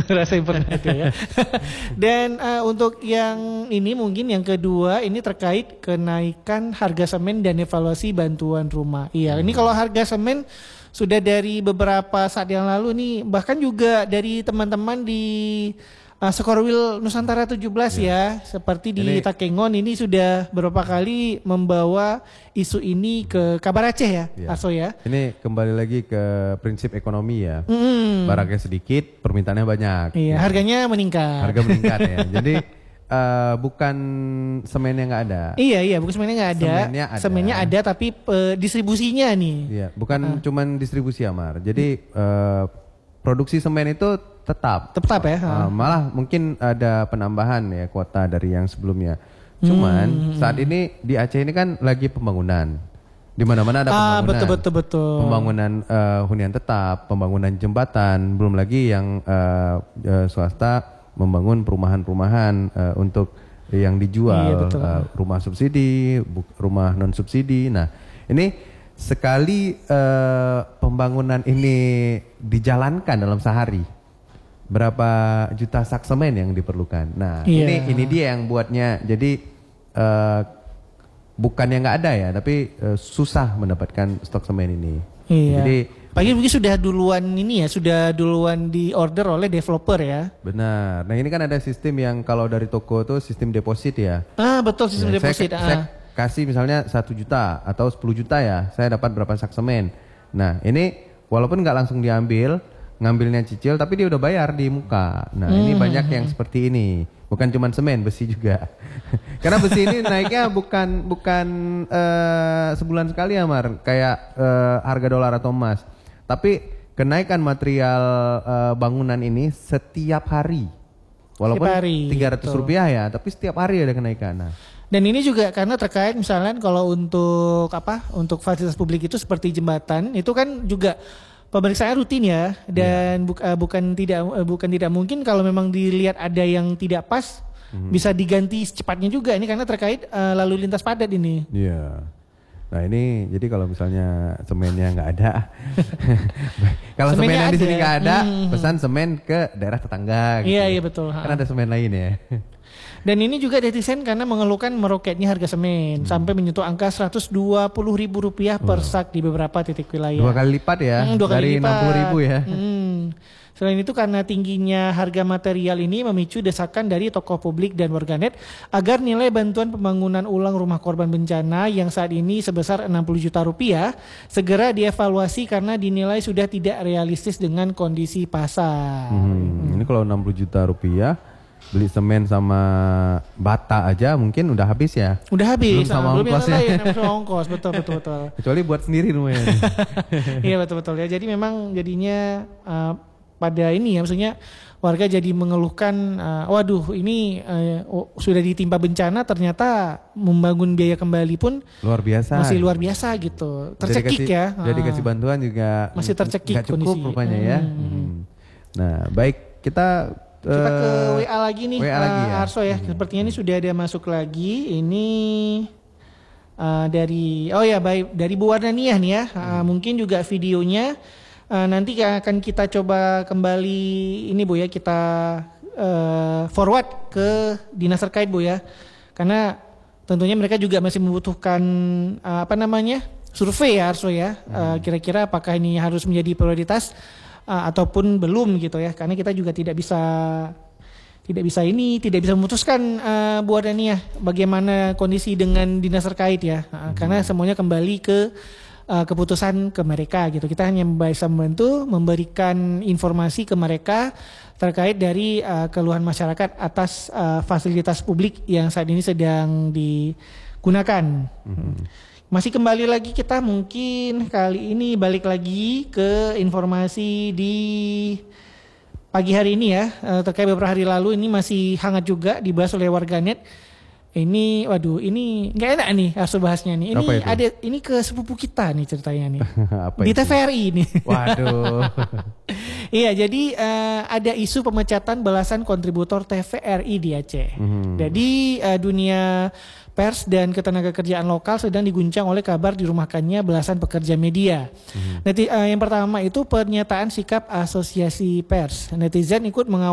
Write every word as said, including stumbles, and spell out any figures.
Rasa impor ada ya. Dan uh, untuk yang ini mungkin yang kedua ini terkait kenaikan harga semen dan evaluasi bantuan rumah. Iya, hmm. ini kalau harga semen sudah dari beberapa saat yang lalu nih, bahkan juga dari teman-teman di Uh, Skorwil Nusantara tujuh belas ya, ya seperti di ini, Takengon ini sudah beberapa kali membawa isu ini ke Kabar Aceh ya, ya. Arso ya. Ini kembali lagi ke prinsip ekonomi ya, mm. barangnya sedikit, permintaannya banyak. Iya, ya. Harganya meningkat. Harga meningkat ya, jadi uh, bukan semennya nggak ada. Iya iya, bukan semennya nggak ada. Semennya ada. Semennya ada tapi uh, distribusinya nih. Iya, bukan uh. cuman distribusi Amar. Jadi uh, produksi semen itu tetap, tetap ya. Uh, malah mungkin ada penambahan ya kuota dari yang sebelumnya. Cuman hmm. saat ini di Aceh ini kan lagi pembangunan. Di mana-mana ada pembangunan. Ah, betul betul betul. Pembangunan uh, hunian tetap, pembangunan jembatan, belum lagi yang uh, uh, swasta membangun perumahan-perumahan uh, untuk yang dijual, iya, uh, rumah subsidi, rumah non subsidi. Nah, ini sekali uh, pembangunan ini dijalankan dalam sehari, berapa juta sak semen yang diperlukan. Nah, yeah. ini ini dia yang buatnya jadi uh, bukannya nggak ada ya, tapi uh, susah mendapatkan stok semen ini. Iya. Jadi pagi mungkin sudah duluan ini ya, sudah duluan di order oleh developer ya. Benar. Nah, ini kan ada sistem yang kalau dari toko tuh sistem deposit ya. Ah, betul sistem nah, deposit. Saya, ah. saya kasih misalnya satu juta atau sepuluh juta ya, saya dapat berapa sak semen. Nah, ini walaupun nggak langsung diambil, ngambilnya cicil tapi dia udah bayar di muka. Nah, hmm. ini banyak yang seperti ini. Bukan cuma semen, besi juga. Karena besi ini naiknya bukan bukan uh, sebulan sekali ya, Mar. Kayak uh, harga dolar atau emas. Tapi kenaikan material uh, bangunan ini setiap hari. Walaupun tiga ratus rupiah ya, tapi setiap hari ada kenaikan. Nah, dan ini juga karena terkait misalnya kalau untuk apa? Untuk fasilitas publik itu seperti jembatan, itu kan juga pemeriksaan rutin ya, dan yeah. bu, uh, bukan tidak uh, bukan tidak mungkin kalau memang dilihat ada yang tidak pas, mm-hmm. bisa diganti secepatnya juga. Ini karena terkait uh, lalu lintas padat ini. Iya. Yeah. Nah ini jadi kalau misalnya semennya nggak ada, kalau semen yang di sini nggak ada, hmm. pesan semen ke daerah tetangga. Gitu. Iya iya betul. Kan ada semen lain ya. Dan ini juga netizen karena mengeluhkan meroketnya harga semen hmm. sampai menyentuh angka seratus dua puluh ribu rupiah per wow. sak di beberapa titik wilayah. Dua kali lipat ya, hmm, dua kali dari lipat. enam puluh ribu ya. Hmm. Selain itu karena tingginya harga material ini memicu desakan dari tokoh publik dan warganet agar nilai bantuan pembangunan ulang rumah korban bencana yang saat ini sebesar enam puluh juta rupiah segera dievaluasi karena dinilai sudah tidak realistis dengan kondisi pasar. Hmm. Hmm. Ini kalau enam puluh juta rupiah beli semen sama bata aja mungkin udah habis ya. Udah habis. Belum sama belum ongkosnya. Lain, ongkos, betul betul betul. Kecuali buat sendiri rumahnya. Iya betul betul ya. Jadi memang jadinya uh, pada ini ya, maksudnya warga jadi mengeluhkan, uh, waduh ini uh, oh, sudah ditimpa bencana ternyata membangun biaya kembali pun luar biasa. Masih luar biasa gitu. Tercekik dikasih, ya. Jadi uh, kasih bantuan juga masih tercekik gak cukup kondisi. rupanya hmm. ya. Hmm. Nah baik kita Kita ke W A lagi nih, W A lagi ya? Arso ya. Hmm. Sepertinya ini sudah ada masuk lagi. Ini uh, dari, oh ya baik, dari Bu Warnaniah nih ya. Hmm. Uh, mungkin juga videonya uh, nanti akan kita coba kembali ini Bu ya, kita uh, forward ke dinas terkait Bu ya. Karena tentunya mereka juga masih membutuhkan uh, apa namanya survei ya Arso ya. Hmm. Uh, kira-kira apakah ini harus menjadi prioritas Uh, ataupun belum gitu ya, karena kita juga tidak bisa tidak bisa ini tidak bisa memutuskan uh, Bu Warnaniah bagaimana kondisi dengan dinas terkait ya, uh, hmm. karena semuanya kembali ke uh, keputusan ke mereka gitu. Kita hanya bisa membantu memberikan informasi ke mereka terkait dari uh, keluhan masyarakat atas uh, fasilitas publik yang saat ini sedang digunakan. Hmm. Masih kembali lagi kita mungkin kali ini balik lagi ke informasi di pagi hari ini ya, terkait beberapa hari lalu ini masih hangat juga dibahas oleh warganet. Ini waduh ini nggak enak nih harus bahasnya nih. Ini ada ini ke sepupu kita nih ceritanya nih. Apa di T V R I nih. Waduh. Iya jadi uh, ada isu pemecatan belasan kontributor T V R I di Aceh. Hmm. Jadi uh, dunia pers dan ketenagakerjaan lokal sedang diguncang oleh kabar dirumahkannya belasan pekerja media. Hmm. Nanti uh, yang pertama itu pernyataan sikap Asosiasi Pers. Netizen ikut mengawal